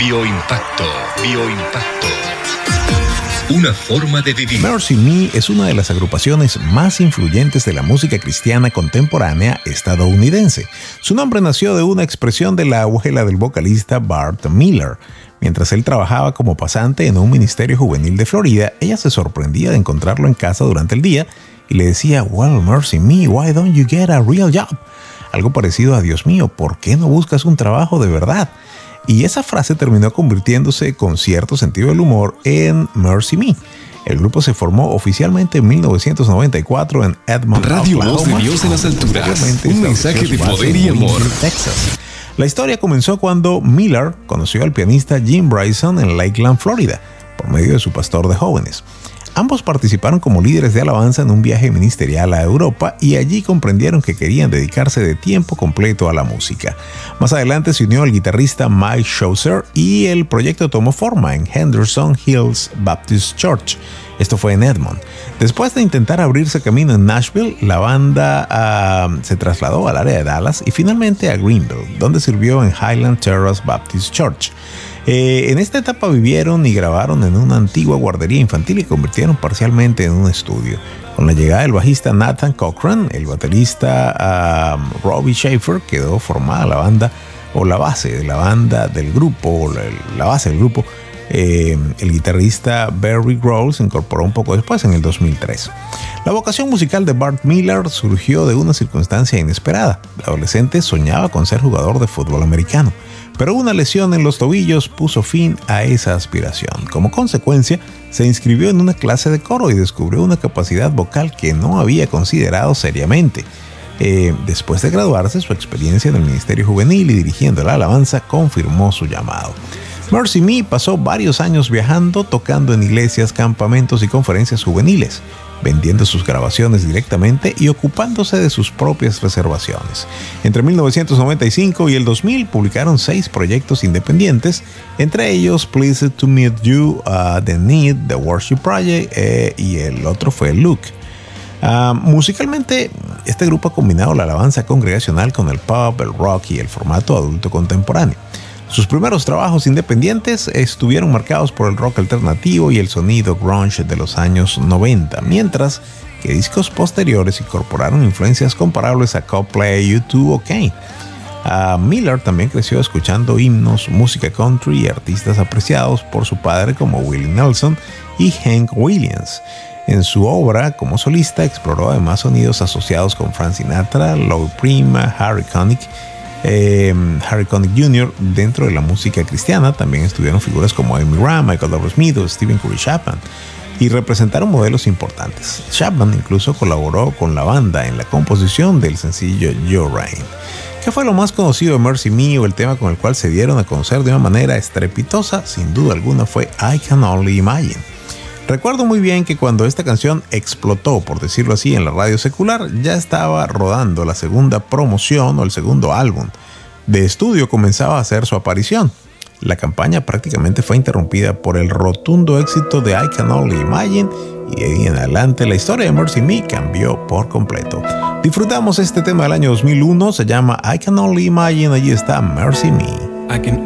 Bioimpacto. Una forma de vivir. Mercy Me es una de las agrupaciones más influyentes de la música cristiana contemporánea estadounidense. Su nombre nació de una expresión de la abuela del vocalista Bart Miller. Mientras él trabajaba como pasante en un ministerio juvenil de Florida, ella se sorprendía de encontrarlo en casa durante el día y le decía, "Well, Mercy Me, why don't you get a real job?" Algo parecido a "Dios mío, ¿por qué no buscas un trabajo de verdad?" Y esa frase terminó convirtiéndose con cierto sentido del humor en Mercy Me. El grupo se formó oficialmente en 1994 en Edmond, Radio Oklahoma, Voz de Dios en las alturas. Un mensaje de poder y amor. Texas. La historia comenzó cuando Miller conoció al pianista Jim Bryson en Lakeland, Florida, por medio de su pastor de jóvenes. Ambos participaron como líderes de alabanza en un viaje ministerial a Europa y allí comprendieron que querían dedicarse de tiempo completo a la música. Más adelante se unió el guitarrista Mike Schlosser y el proyecto tomó forma en Henderson Hills Baptist Church. Esto fue en Edmond. Después de intentar abrirse camino en Nashville, la banda se trasladó al área de Dallas y finalmente a Greenville, donde sirvió en Highland Terrace Baptist Church. En esta etapa vivieron y grabaron en una antigua guardería infantil y convirtieron parcialmente en un estudio. Con la llegada del bajista Nathan Cochran, el baterista Robbie Schaefer, quedó formada la banda o la base de la banda del grupo, o la base del grupo. El guitarrista Barry Grohl se incorporó un poco después, en el 2003. La vocación musical de Bart Miller surgió de una circunstancia inesperada. El adolescente soñaba con ser jugador de fútbol americano, pero una lesión en los tobillos puso fin a esa aspiración. Como consecuencia, se inscribió en una clase de coro y descubrió una capacidad vocal que no había considerado seriamente. Después de graduarse, su experiencia en el ministerio juvenil y dirigiendo la alabanza confirmó su llamado. Mercy Me pasó varios años viajando, tocando en iglesias, campamentos y conferencias juveniles, vendiendo sus grabaciones directamente y ocupándose de sus propias reservaciones. Entre 1995 y el 2000 publicaron 6 proyectos independientes, entre ellos Pleased to Meet You, The Need, The Worship Project y el otro fue Luke. Musicalmente, este grupo ha combinado la alabanza congregacional con el pop, el rock y el formato adulto contemporáneo. Sus primeros trabajos independientes estuvieron marcados por el rock alternativo y el sonido grunge de los años 90, mientras que discos posteriores incorporaron influencias comparables a Coldplay, U2 o Kane. Miller también creció escuchando himnos, música country y artistas apreciados por su padre como Willie Nelson y Hank Williams. En su obra como solista exploró además sonidos asociados con Frank Sinatra, Lou Prima, Harry Connick Jr. Dentro de la música cristiana también estuvieron figuras como Amy Graham, Michael W. Smith o Stephen Curry Chapman y representaron modelos importantes. Chapman incluso colaboró con la banda en la composición del sencillo Your Rain. ¿Qué fue lo más conocido de Mercy Me o el tema con el cual se dieron a conocer de una manera estrepitosa? Sin duda alguna fue I Can Only Imagine. Recuerdo muy bien que cuando esta canción explotó, por decirlo así, en la radio secular, ya estaba rodando la segunda promoción o el segundo álbum de estudio comenzaba a hacer su aparición. La campaña prácticamente fue interrumpida por el rotundo éxito de I Can Only Imagine y de ahí en adelante la historia de Mercy Me cambió por completo. Disfrutamos este tema del año 2001, se llama I Can Only Imagine, allí está Mercy Me.